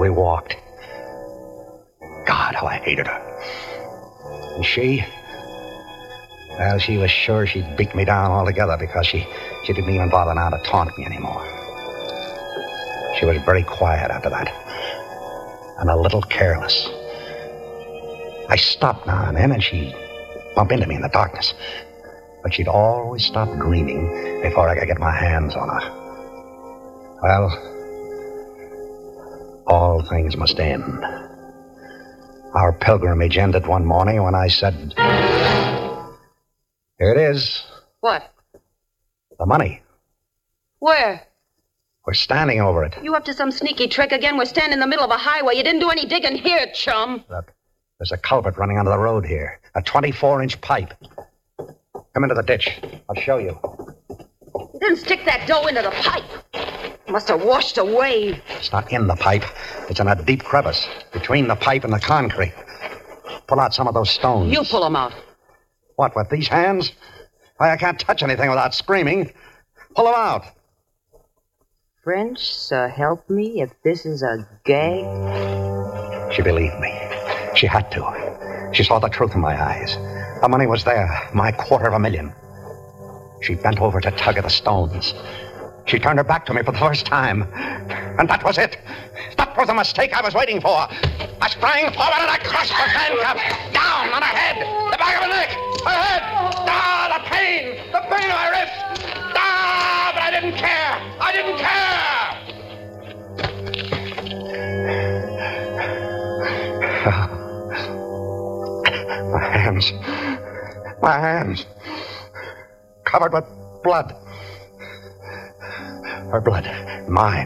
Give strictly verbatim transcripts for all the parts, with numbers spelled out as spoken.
we walked. God, how I hated her. And she... Well, she was sure she'd beat me down altogether because she, she didn't even bother now to taunt me anymore. She was very quiet after that. And a little careless. I stopped now and then, and she'd bump into me in the darkness. But she'd always stop dreaming before I could get my hands on her. Well, all things must end. Our pilgrimage ended one morning when I said, here it is. What? The money. Where? We're standing over it. You up to some sneaky trick again? We're standing in the middle of a highway. You didn't do any digging here, chum. Look, there's a culvert running under the road here. A twenty-four inch pipe. Come into the ditch. I'll show you. You didn't stick that dough into the pipe. It must have washed away. It's not in the pipe. It's in a deep crevice between the pipe and the concrete. Pull out some of those stones. You pull them out. What, with these hands? Why, I can't touch anything without screaming. Pull them out. French, so help me if this is a gag. She believed me. She had to. She saw the truth in my eyes. The money was there, my quarter of a million. She bent over to tug at the stones. She turned her back to me for the first time. And that was it. That was the mistake I was waiting for. I sprang forward and I crushed her handcuff. Down on her head. The back of her neck. Her head. Ah, the pain. The pain of my wrist. Ah, but I didn't care. I didn't care. My hands. My hands. Covered with blood. Her blood. Mine.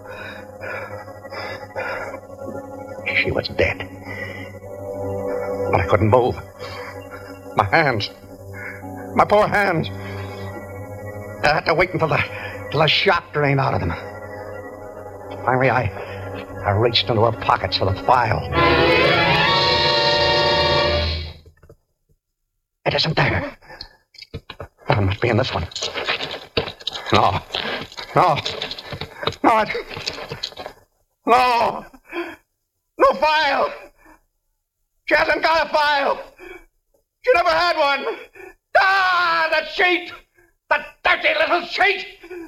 She was dead. But I couldn't move. My hands. My poor hands. I had to wait until the, until the shock drained out of them. Finally, I, I reached into her pockets for the file. It isn't there. Oh, it must be in this one. No. No. No, it... No. No file. She hasn't got a file. She never had one. Ah, that cheat. That dirty little cheat.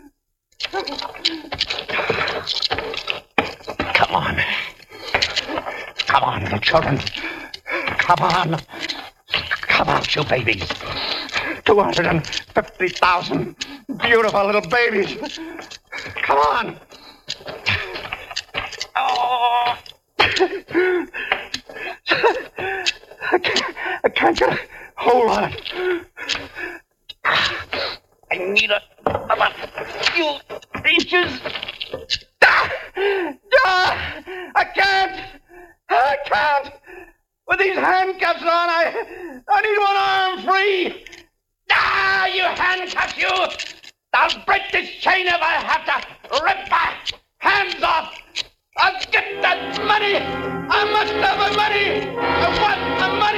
Come on. Come on, little children. Come on. Come out, you babies. two hundred fifty thousand beautiful little babies. Come on. Oh. I can't, I can't get a hold on it. I need a, about a few inches. Ah, ah, I can't. I can't. With these handcuffs on, I, I need one arm free. Ah, you handcuffs, you. I'll break this chain if I have to rip my hands off. I'll get that money. I must have the money. I want the money.